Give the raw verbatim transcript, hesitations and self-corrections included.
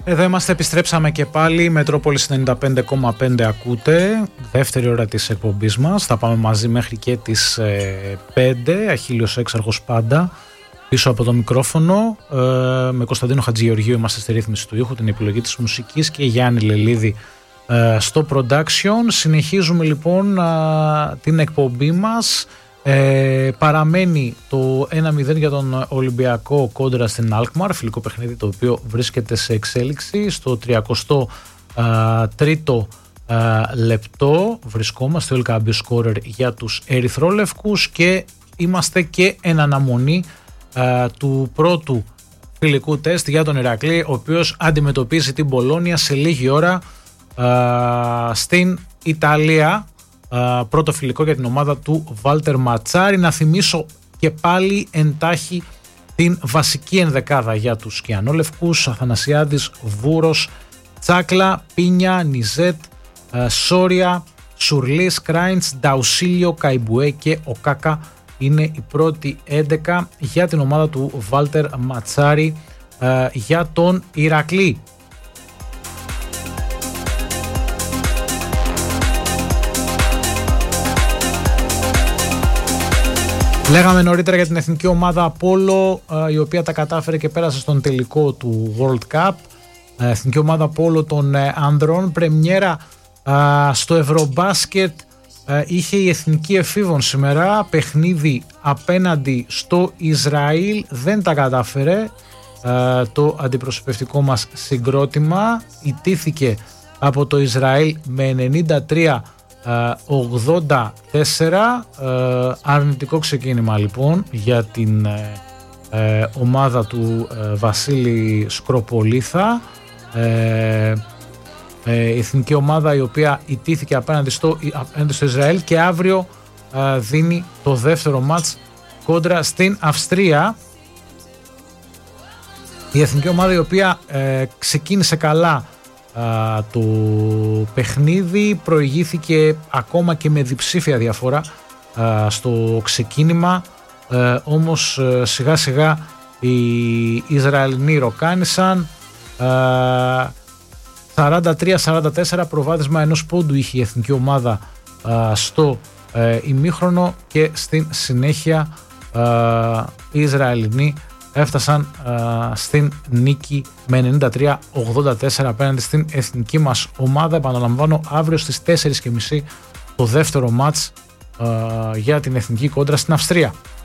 Εδώ είμαστε, επιστρέψαμε και πάλι. Μετρόπολης ενενήντα πέντε κόμμα πέντε ακούτε. Δεύτερη ώρα της εκπομπής μας. Θα πάμε μαζί μέχρι και τις ε, πέντε. Αχίλλειος έξαρχος πάντα. Πίσω από το μικρόφωνο. Ε, με Κωνσταντίνο Χατζηγεωργίου είμαστε στη ρύθμιση του ήχου, την επιλογή της μουσικής, και Γιάννη Λελίδη ε, στο production. Συνεχίζουμε λοιπόν ε, την εκπομπή μας. Ε, παραμένει το ένα μηδέν για τον Ολυμπιακό κόντρα στην Αλκμαρ, φιλικό παιχνίδι το οποίο βρίσκεται σε εξέλιξη. Στο τριακοστό τρίτο λεπτό βρισκόμαστε, ο Ελκαμπίου σκόρερ για τους ερυθρόλευκους, και είμαστε και εν αναμονή α, του πρώτου φιλικού τεστ για τον Ηρακλή, ο οποίος αντιμετωπίζει την Μπολόνια σε λίγη ώρα α, στην Ιταλία. Uh, πρώτο φιλικό για την ομάδα του Βάλτερ Ματσάρη. Να θυμίσω και πάλι εντάχει την βασική ενδεκάδα για τους κιανόλευκους: Αθανασιάδης, Βούρος, Τσάκλα, Πίνια, Νιζέτ, uh, Σόρια, Σουρλής, Κράιντς, Νταουσίλιο, Καϊμπουέ και ο Κάκα είναι η πρώτη έντεκα για την ομάδα του Βάλτερ Ματσάρη uh, για τον Ηρακλή. Λέγαμε νωρίτερα για την εθνική ομάδα Απόλλω, η οποία τα κατάφερε και πέρασε στον τελικό του World Cup. Εθνική ομάδα Απόλλω των ανδρών. Πρεμιέρα στο Ευρωμπάσκετ είχε η εθνική εφήβων σήμερα. Παιχνίδι απέναντι στο Ισραήλ. Δεν τα κατάφερε το αντιπροσωπευτικό μας συγκρότημα. Ιτήθηκε από το Ισραήλ με ενενήντα τρία ογδόντα τέσσερα. Αρνητικό ξεκίνημα λοιπόν για την ε, ομάδα του ε, Βασίλη Σκροπολίθα. ε, ε, η εθνική ομάδα η οποία ιτήθηκε απέναντι στο, απέναντι στο Ισραήλ, και αύριο ε, δίνει το δεύτερο μάτς κόντρα στην Αυστρία. Η εθνική ομάδα η οποία ε, ξεκίνησε καλά Uh, το παιχνίδι, προηγήθηκε ακόμα και με διψήφια διαφορά uh, στο ξεκίνημα, uh, όμως uh, σιγά σιγά οι Ισραηλινοί ροκάνησαν. uh, σαράντα τρία σαράντα τέσσερα προβάδισμα ενός πόντου είχε η εθνική ομάδα uh, στο uh, ημίχρονο, και στην συνέχεια uh, οι Ισραηλινοί έφτασαν uh, στην νίκη με ενενήντα τρία ογδόντα τέσσερα απέναντι στην εθνική μας ομάδα. Επαναλαμβάνω, αύριο στις τέσσερις και μισή το δεύτερο μάτς uh, για την εθνική κόντρα στην Αυστρία.